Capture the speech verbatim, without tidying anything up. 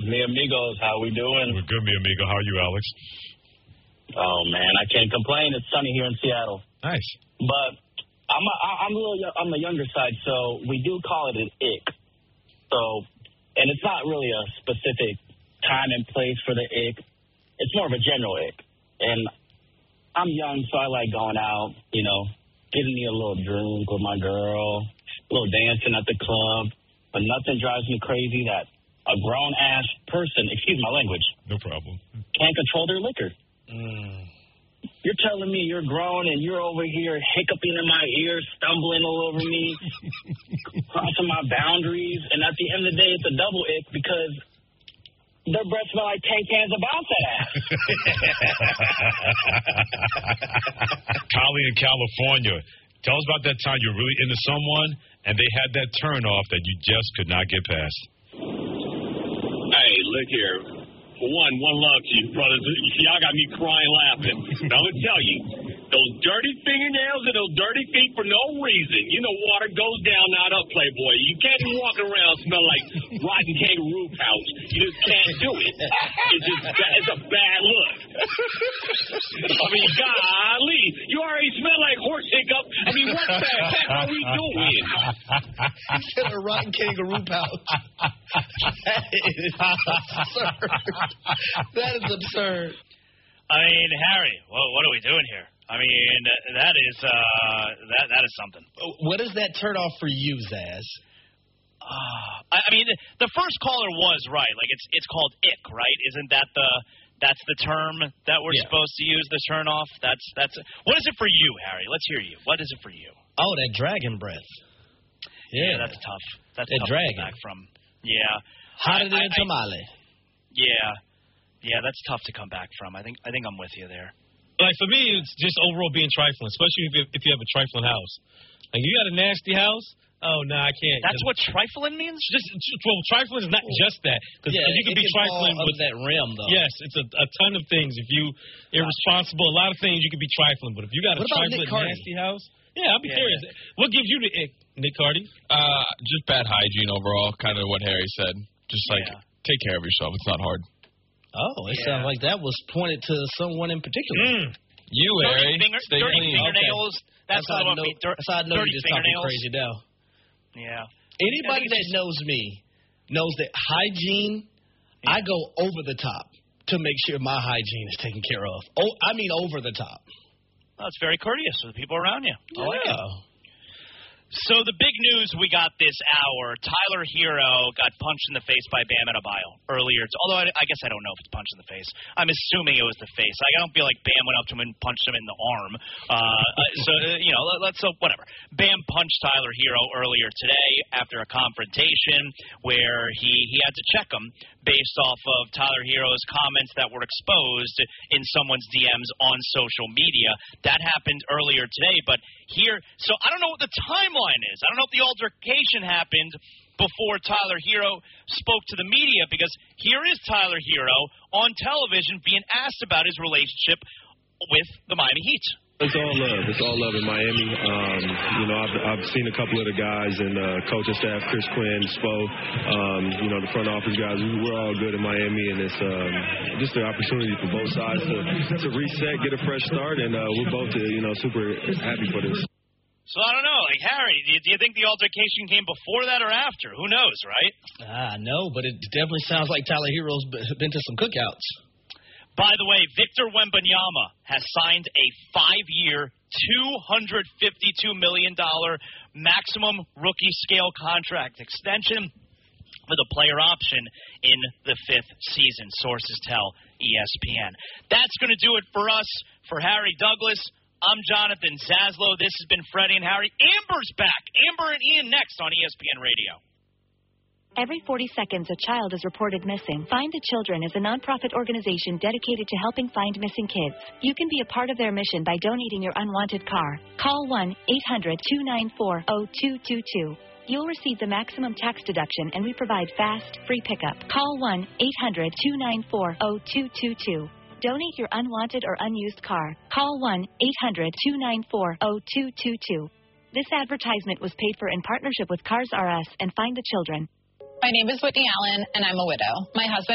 Mi amigos, how we doing? We're good, mi amigo. How are you, Alex? Oh, man, I can't complain. It's sunny here in Seattle. Nice. But I'm a, I'm a little on the younger side, so we do call it an ick. So, and it's not really a specific time and place for the ick. It's more of a general ick. And I'm young, so I like going out, you know, getting me a little drink with my girl, a little dancing at the club. But nothing drives me crazy that a grown-ass person, excuse my language, no problem, can't control their liquor. Mm. You're telling me you're grown and you're over here hiccuping in my ear, stumbling all over me, crossing my boundaries, and at the end of the day, it's a double ick because their breath smell like tank cans of bounce ass. Collie in California, tell us about that time you're really into someone and they had that turn off that you just could not get past. Hey, look here. For one, one love to you, brothers. Y'all got me crying laughing. Now, I'm going to tell you, those dirty fingernails and those dirty feet for no reason. You know water goes down, not up, Playboy. You can't be walking around smell like rotten kangaroo pouch. You just can't do it. It's just, it's a bad look. I mean, golly, you already smell like horse hiccup. I mean, what the heck are we doing? He said a rotten kangaroo pouch. That is absurd. That is absurd. I mean, Harry, well, what are we doing here? I mean, that is uh, that that is something. What is that turn off for you, Zaz? Uh, I, I mean, the first caller was right. Like it's it's called ick, right? Isn't that the that's the term that we're yeah. supposed to use? The turn off. That's that's. What is it for you, Harry? Let's hear you. What is it for you? Oh, that dragon breath. Yeah, yeah that's tough. That's that tough dragon. to come back from. Yeah. Hotter than I, a tamale. I, yeah, yeah, that's tough to come back from. I think I think I'm with you there. Like, for me, it's just overall being trifling, especially if you, if you have a trifling house. Like, you got a nasty house? Oh, no, nah, I can't. That's what trifling means? Just Well, trifling is not just that. Because yeah, you can be trifling with that rim, though. Yes, it's a, a ton of things. If you irresponsible, a lot of things you can be trifling. But if you got a trifling, nasty house, yeah, I'll be yeah, curious. Yeah. What gives you the ick, Nick Cardi? Uh, just bad hygiene overall, kind of what Harry said. Just, like, yeah. take care of yourself. It's not hard. Oh, it yeah. sounds like that was pointed to someone in particular. Mm. You, Harry. Finger, stay dirty clean. fingernails. Okay. That's, that's, how know, dir- that's how I know dirty you're just talking crazy now. Yeah. Anybody that knows me knows that hygiene, yeah. I go over the top to make sure my hygiene is taken care of. Oh, I mean over the top. That's very courteous to the people around you. I yeah. like it. So the big news we got this hour, Tyler Hero got punched in the face by Bam Adebayo earlier. Although I, I guess I don't know if it's punched in the face. I'm assuming it was the face. I don't feel like Bam went up to him and punched him in the arm. Uh, so, you know, let's so whatever. Bam punched Tyler Hero earlier today after a confrontation where he, he had to check him based off of Tyler Hero's comments that were exposed in someone's D Ms on social media. That happened earlier today, but here, so I don't know what the timeline is. I don't know if the altercation happened before Tyler Hero spoke to the media, because here is Tyler Hero on television being asked about his relationship with the Miami Heat. It's all love. It's all love in Miami. Um, you know, I've, I've seen a couple of the guys and uh, coaching staff, Chris Quinn, Spo, um, you know, the front office guys. We're all good in Miami, and it's um, just an opportunity for both sides to, to reset, get a fresh start, and uh, we're both, uh, you know, super happy for this. So I don't know, like Harry, do you, do you think the altercation came before that or after? Who knows, right? Ah, no, but it definitely sounds like Tyler Hero's been to some cookouts. By the way, Victor Wembanyama has signed a five-year, two hundred fifty-two million dollars maximum rookie scale contract extension with a player option in the fifth season, sources tell E S P N. That's going to do it for us. For Harry Douglas, I'm Jonathan Zaslow. This has been Freddie and Harry. Amber's back. Amber and Ian next on E S P N Radio. Every forty seconds, a child is reported missing. Find the Children is a nonprofit organization dedicated to helping find missing kids. You can be a part of their mission by donating your unwanted car. Call one eight hundred two nine four zero two two two. You'll receive the maximum tax deduction, and we provide fast, free pickup. Call one eight hundred two nine four zero two two two. Donate your unwanted or unused car. Call one eight hundred two nine four zero two two two. This advertisement was paid for in partnership with Cars R Us and Find the Children. My name is Whitney Allen, and I'm a widow. My husband